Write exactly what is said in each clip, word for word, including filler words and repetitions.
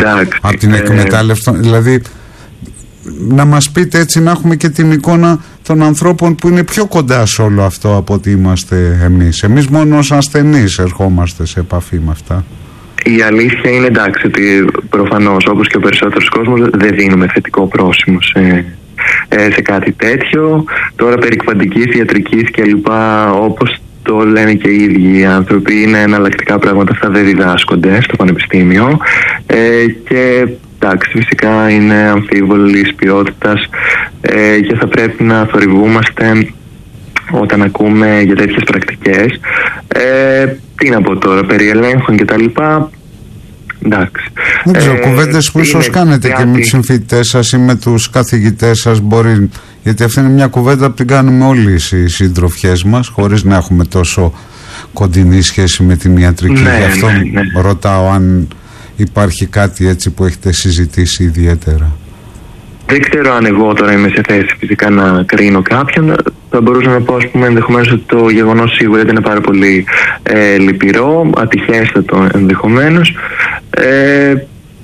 εντάξει, από την εκμετάλλευση, ε... δηλαδή να μας πείτε έτσι, να έχουμε και την εικόνα των ανθρώπων που είναι πιο κοντά σε όλο αυτό από ότι είμαστε εμείς. Εμείς μόνο ως ασθενείς ερχόμαστε σε επαφή με αυτά. Η αλήθεια είναι, εντάξει, ότι προφανώς όπως και ο περισσότερος κόσμος δεν δίνουμε θετικό πρόσημο σε, σε κάτι τέτοιο. Τώρα περί κβαντικής ιατρικής και λοιπά, όπως το λένε και οι ίδιοι οι άνθρωποι, είναι εναλλακτικά πράγματα, αυτά δεν διδάσκονται στο πανεπιστήμιο, ε, και εντάξει, φυσικά είναι αμφίβολης ποιότητας, ε, και θα πρέπει να θορυβούμαστε όταν ακούμε για τέτοιες πρακτικές. Ε, τι να πω τώρα, περί ελέγχων και τα λοιπά, εντάξει. Δεν ξέρω, ε, κουβέντες που ίσως κάνετε κάτι... και με τους συμφοιτητές σας ή με τους καθηγητές σας, μπορεί, γιατί αυτή είναι μια κουβέντα που την κάνουμε όλοι οι συντροφιές μας, χωρίς να έχουμε τόσο κοντινή σχέση με την ιατρική. Ναι, Γι' αυτό ναι, ναι. ρωτάω αν υπάρχει κάτι έτσι που έχετε συζητήσει ιδιαίτερα. Δεν ξέρω αν εγώ τώρα είμαι σε θέση φυσικά να κρίνω κάποιον. Θα μπορούσα να πω, ας πούμε, ενδεχομένως ότι το γεγονός σίγουρα ήταν πάρα πολύ ε, λυπηρό, ατυχέστατο ενδεχομένως. Ε,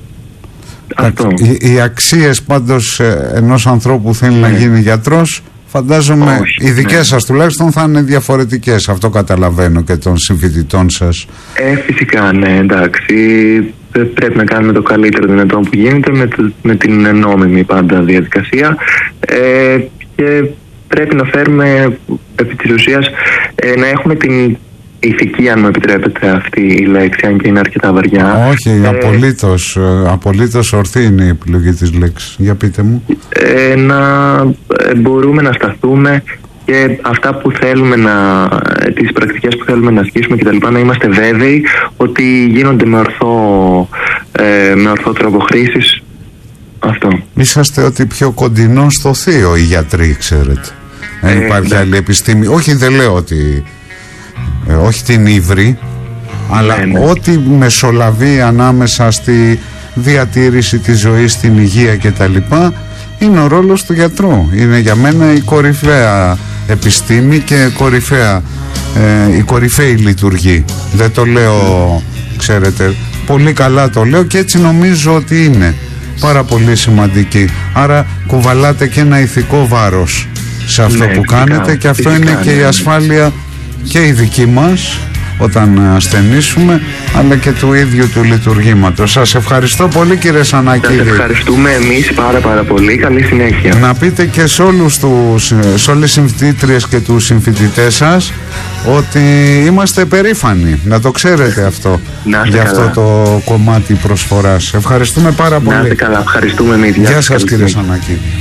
αυτό. Οι, οι αξίες πάντως ε, ενός ανθρώπου που θέλει ναι. να γίνει γιατρός, φαντάζομαι όχι, οι δικές ναι. σας τουλάχιστον θα είναι διαφορετικές. Αυτό καταλαβαίνω και των συμφοιτητών σας. Ε, φυσικά, ναι, εντάξει. Πρέπει να κάνουμε το καλύτερο δυνατό που γίνεται με, το, με την νόμιμη πάντα διαδικασία, ε, και πρέπει να φέρουμε επί της ουσίας, ε, να έχουμε την ηθική, αν μου επιτρέπετε αυτή η λέξη, αν και είναι αρκετά βαριά. Όχι, ε, απολύτως, απολύτως ορθή είναι η επιλογή της λέξης. Για πείτε μου. Ε, να ε, μπορούμε να σταθούμε και αυτά που θέλουμε να, τις πρακτικές που θέλουμε να ασκήσουμε και τα λοιπά, να είμαστε βέβαιοι ότι γίνονται με ορθό, ε, με ορθό τρόπο χρήσης. Αυτό. Είσαστε ότι πιο κοντινό στο θείο οι γιατροί, ξέρετε. Δεν ε, υπάρχει ναι. άλλη επιστήμη. Όχι, δεν λέω ότι ε, όχι την ύβρι, αλλά ναι, ναι. ό,τι μεσολαβεί ανάμεσα στη διατήρηση της ζωής, στην υγεία κτλ. Είναι ο ρόλος του γιατρού. Είναι για μένα η κορυφαία επιστήμη και κορυφαία, ε, η κορυφαία λειτουργή. Δεν το λέω, ξέρετε, πολύ καλά το λέω και έτσι νομίζω ότι είναι πάρα πολύ σημαντική. Άρα κουβαλάτε και ένα ηθικό βάρος σε αυτό ναι, που φυσικά, κάνετε και αυτό φυσικά, είναι και ναι, η ασφάλεια και η δική μας όταν ασθενήσουμε, αλλά και του ίδιου του λειτουργήματος. Σας ευχαριστώ πολύ, κύριε Σανακίδη. Σας ευχαριστούμε εμείς πάρα πάρα πολύ. Καλή συνέχεια. Να πείτε και σε, όλους τους, σε όλες τις συμφοιτήτριες και τους συμφοιτητές σας ότι είμαστε περήφανοι. Να το ξέρετε αυτό για αυτό καλά. το κομμάτι προσφοράς. Ευχαριστούμε πάρα πολύ. Να είστε καλά. Ευχαριστούμε εμείς. Γεια σας, κύριε Σανακίδη.